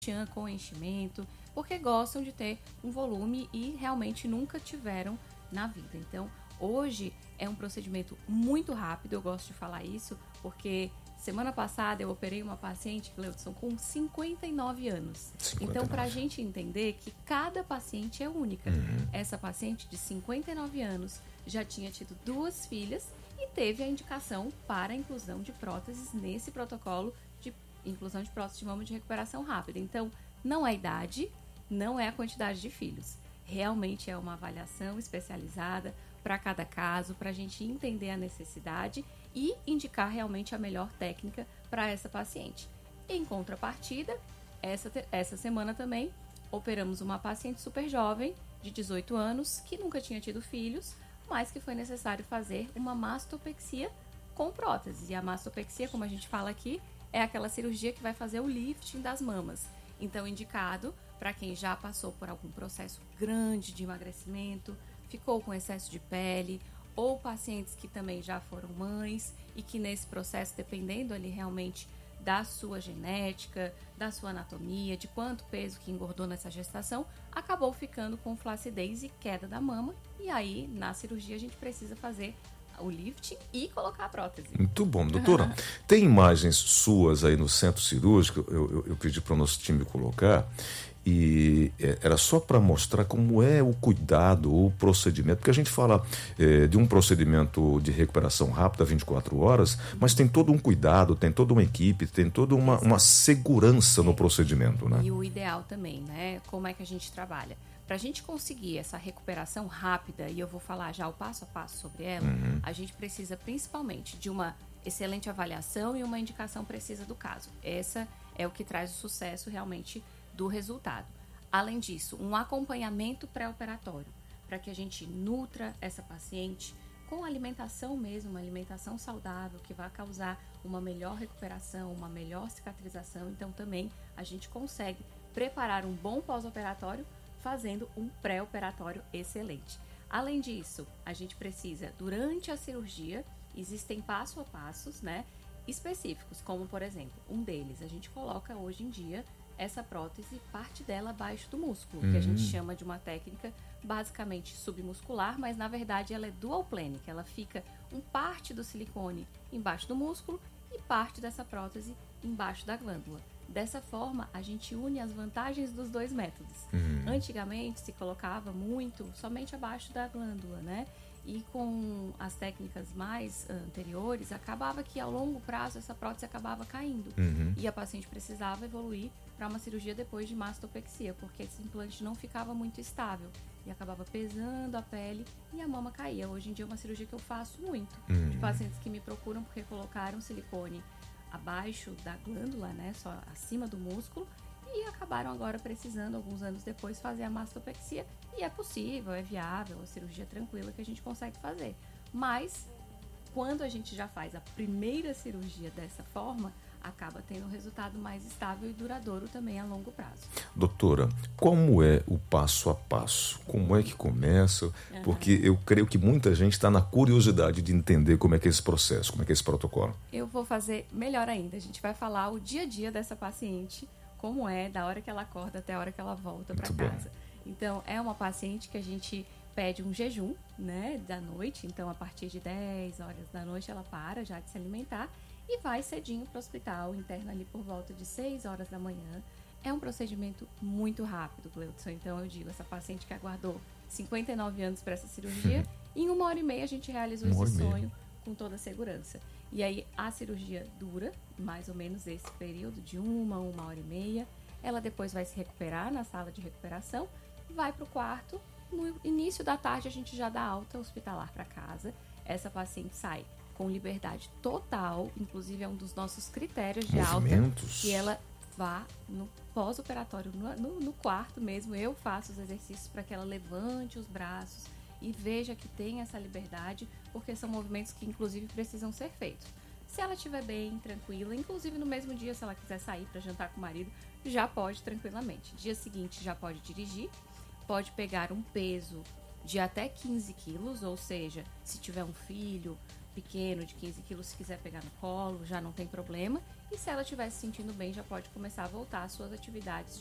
sutiã com enchimento, porque gostam de ter um volume e realmente nunca tiveram na vida. Então, hoje é um procedimento muito rápido, eu gosto de falar isso, porque semana passada eu operei uma paciente, Cleudson, com 59 anos. 59. Então, para a gente entender que cada paciente é única. Essa paciente de 59 anos já tinha tido 2 filhas e teve a indicação para a inclusão de próteses nesse protocolo de inclusão de prótese de mama de recuperação rápida. Então, não é idade, não é a quantidade de filhos. Realmente é uma avaliação especializada para cada caso, para a gente entender a necessidade e indicar realmente a melhor técnica para essa paciente. Em contrapartida, essa semana também operamos uma paciente super jovem, de 18 anos, que nunca tinha tido filhos, mas que foi necessário fazer uma mastopexia com prótese. E a mastopexia, como a gente fala aqui, é aquela cirurgia que vai fazer o lifting das mamas. Então, indicado para quem já passou por algum processo grande de emagrecimento, ficou com excesso de pele, ou pacientes que também já foram mães e que nesse processo, dependendo ali realmente da sua genética, da sua anatomia, de quanto peso que engordou nessa gestação, acabou ficando com flacidez e queda da mama. E aí, na cirurgia, a gente precisa fazer o lifting e colocar a prótese. Muito bom. Doutora, tem imagens suas aí no centro cirúrgico, eu pedi para o nosso time colocar, e era só para mostrar como é o cuidado, o procedimento, porque a gente fala de um procedimento de recuperação rápida, 24 horas, mas tem todo um cuidado, tem toda uma equipe, tem toda uma segurança no procedimento, né? E o ideal também, né? Como é que a gente trabalha? Para a gente conseguir essa recuperação rápida, e eu vou falar já o passo a passo sobre ela, a gente precisa principalmente de uma excelente avaliação e uma indicação precisa do caso. Essa é o que traz o sucesso realmente do resultado. Além disso, um acompanhamento pré-operatório, para que a gente nutra essa paciente com alimentação mesmo, uma alimentação saudável, que vai causar uma melhor recuperação, uma melhor cicatrização. Então, também a gente consegue preparar um bom pós-operatório fazendo um pré-operatório excelente. Além disso, a gente precisa, durante a cirurgia, existem passo a passos, né, específicos, como, por exemplo, um deles, a gente coloca hoje em dia essa prótese, parte dela abaixo do músculo, que a gente chama de uma técnica basicamente submuscular, mas na verdade ela é dual plane, que ela fica parte do silicone embaixo do músculo e parte dessa prótese embaixo da glândula. Dessa forma, a gente une as vantagens dos dois métodos. Antigamente se colocava muito somente abaixo da glândula, né? E com as técnicas mais anteriores, acabava que ao longo prazo essa prótese acabava caindo. E a paciente precisava evoluir para uma cirurgia depois de mastopexia, porque esse implante não ficava muito estável e acabava pesando a pele e a mama caía. Hoje em dia é uma cirurgia que eu faço muito. De pacientes que me procuram porque colocaram silicone abaixo da glândula, né, só acima do músculo, e acabaram agora precisando, alguns anos depois, fazer a mastopexia. E é possível, é viável, é uma cirurgia tranquila que a gente consegue fazer. Mas, quando a gente já faz a primeira cirurgia dessa forma, acaba tendo um resultado mais estável e duradouro também a longo prazo. Doutora, como é o passo a passo? Como é que começa? Porque eu creio que muita gente está na curiosidade de entender como é que é esse processo, como é que é esse protocolo. Eu vou fazer melhor ainda. A gente vai falar o dia a dia dessa paciente, como é, da hora que ela acorda até a hora que ela volta para casa. Então, é uma paciente que a gente pede um jejum, né, da noite. Então, a partir de 10 horas da noite, ela para já de se alimentar e vai cedinho para o hospital, interna ali por volta de 6 horas da manhã. É um procedimento muito rápido, Cleudson. Então, eu digo, essa paciente que aguardou 59 anos para essa cirurgia, em 1h30 a gente realizou esse sonho com toda a segurança. E aí, a cirurgia dura mais ou menos esse período de 1h30. Ela depois vai se recuperar na sala de recuperação, vai para o quarto. No início da tarde, a gente já dá alta hospitalar para casa. Essa paciente sai com liberdade total, inclusive é um dos nossos critérios de alta, que ela vá no pós-operatório, no quarto mesmo. Eu faço os exercícios para que ela levante os braços e veja que tem essa liberdade, porque são movimentos que inclusive precisam ser feitos. Se ela estiver bem, tranquila, inclusive no mesmo dia, se ela quiser sair para jantar com o marido, já pode tranquilamente. Dia seguinte já pode dirigir, pode pegar um peso de até 15 quilos, ou seja, se tiver um filho, pequeno, de 15 quilos, se quiser pegar no colo, já não tem problema. E se ela estiver se sentindo bem, já pode começar a voltar às suas atividades